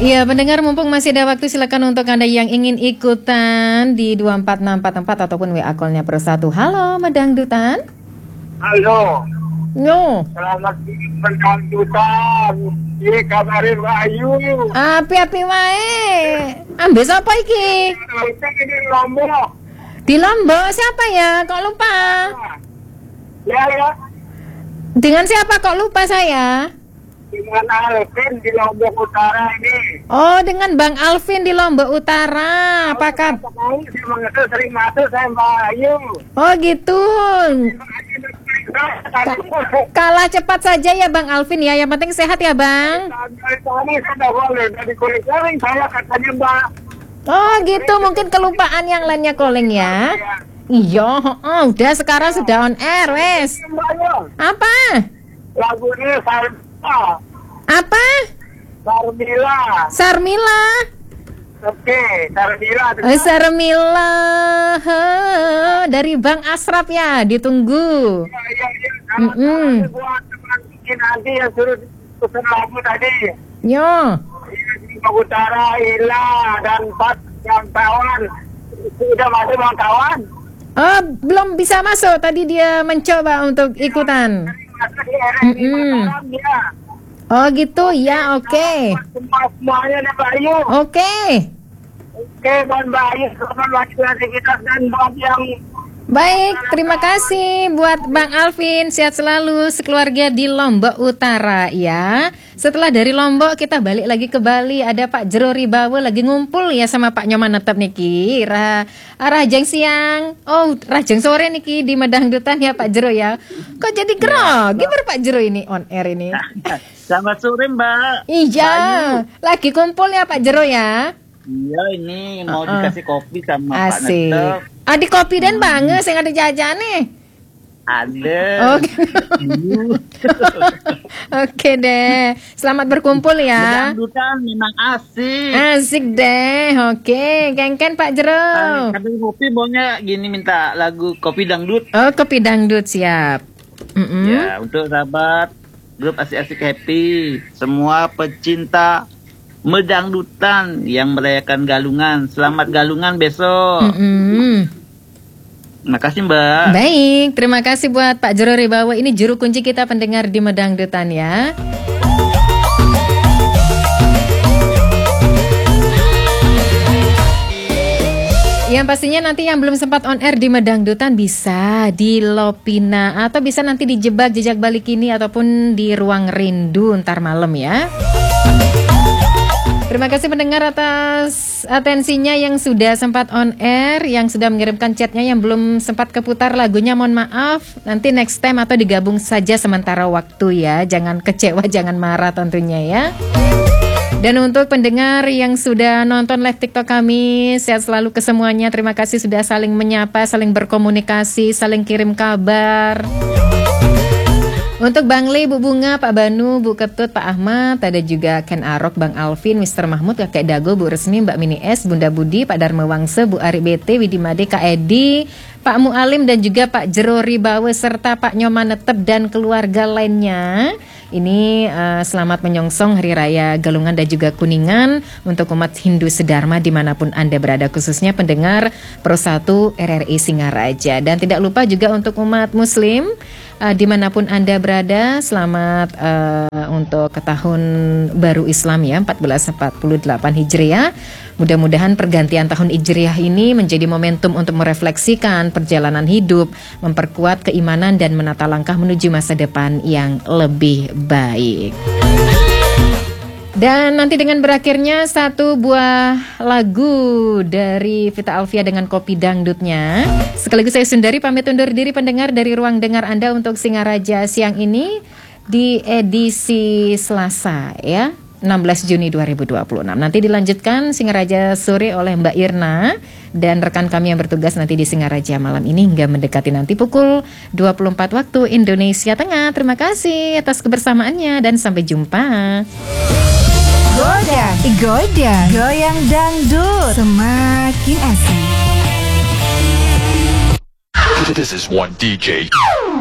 Iya, pendengar, mumpung masih ada waktu, silakan untuk Anda yang ingin ikutan di 24644 ataupun WA call-nya per 1. Halo, Medangdutan. Halo. No. Selamat Medangdutan. Iya, kabarin Mbak Ayu. Api-api wae. Ambil siapa iki? Ini Lombok. Di Lombok siapa ya? Kok lupa? Ya. Dengan siapa kok lupa saya? Dengan Alvin di Lombok Utara ini. Oh, dengan Bang Alvin di Lombok Utara. Apakah? Sering masuk saya Mbak Ayu. Oh gitu. Kalah cepat saja ya Bang Alvin ya. Yang penting sehat ya Bang. Kami sudah boleh dari kulit-kulit saya katanya Mbak. Oh gitu, mungkin kelupaan yang lainnya calling ya. Iya, udah sekarang sudah on air wes. Apa? Lagunya Sarmila. Apa? Sarmila. Sarmila. Oke, Sarmila. Sarmila. Dari Bang Asraf ya, ditunggu. Iya. Buat teman nanti yang suruh pesan lagu tadi. Yo. Utara, Ila, dan Pat yang tawan. Sudah masuk Bang Tawan? Oh, belum bisa masuk. Tadi dia mencoba untuk ikutan. Oh gitu ya, oke. Semuanya ada Bayu. Oke, buat Bayu, selamat beraktivitas dan buat yang baik, terima kasih buat Bang Alvin. Sehat selalu sekeluarga di Lombok Utara ya. Setelah dari Lombok kita balik lagi ke Bali. Ada Pak Jero Ribawa lagi ngumpul ya sama Pak Nyoman Netep niki. Rajeng siang. Oh, rajeng sore niki di Medangdutan ya Pak Jero ya. Kok jadi grogi Pak Jero ini on air ini? Selamat sore Mbak. Iya, lagi kumpul ya Pak Jero ya. Iya, ini mau dikasih kopi sama Pak Asik. Netep. Adik kopi dan banget, saya ada jajan nih. Ada. Oke. Oke deh. Selamat berkumpul ya. Medangdutan memang asik. Asik deh. Oke, kengken Pak Jero. Kadang kopi maunya gini, minta lagu kopi dangdut. Oh, kopi dangdut siap. Ya, untuk sahabat grup asik-asik happy, semua pecinta Medangdutan yang merayakan Galungan. Selamat Galungan besok. Makasih Mbak. Baik, terima kasih buat Pak Jero Ribawa. Ini juru kunci kita pendengar di Medangdutan ya. Yang pastinya nanti yang belum sempat on air di Medangdutan bisa di Lopina atau bisa nanti dijebak jejak balik ini ataupun di Ruang Rindu ntar malam ya. Terima kasih pendengar atas atensinya yang sudah sempat on air, yang sudah mengirimkan chatnya, yang belum sempat keputar lagunya mohon maaf. Nanti next time atau digabung saja sementara waktu ya. Jangan kecewa, jangan marah tentunya ya. Dan untuk pendengar yang sudah nonton live TikTok kami, sehat selalu ke semuanya. Terima kasih sudah saling menyapa, saling berkomunikasi, saling kirim kabar. Untuk Bang Le, Bu Bunga, Pak Banu, Bu Ketut, Pak Ahmad, ada juga Ken Arok, Bang Alvin, Mr. Mahmud, Kakek Dago, Bu Resmi, Mbak Mini S, Bunda Budi, Pak Dharma Wangse, Bu Ari BT, Widi Made, Kak Edi, Pak Mualim dan juga Pak Jero Ribawa serta Pak Nyoman Netep dan keluarga lainnya. Ini selamat menyongsong Hari Raya Galungan dan juga Kuningan untuk umat Hindu Sedharma dimanapun Anda berada, khususnya pendengar Pro 1 RRI Singaraja. Dan tidak lupa juga untuk umat Muslim dimanapun Anda berada, selamat untuk ke tahun baru Islam ya, 1448 Hijriah. Mudah-mudahan pergantian tahun Hijriah ini menjadi momentum untuk merefleksikan perjalanan hidup, memperkuat keimanan dan menata langkah menuju masa depan yang lebih baik. Dan nanti dengan berakhirnya satu buah lagu dari Vita Alvia dengan kopi dangdutnya. Sekaligus saya Sundari pamit undur diri pendengar dari ruang dengar Anda untuk Singaraja siang ini di edisi Selasa ya, 16 Juni 2026. Nanti dilanjutkan Singaraja sore oleh Mbak Irna dan rekan kami yang bertugas nanti di Singaraja malam ini hingga mendekati nanti pukul 24 waktu Indonesia Tengah. Terima kasih atas kebersamaannya dan sampai jumpa. Goyang dangdut semakin asik. This is one DJ.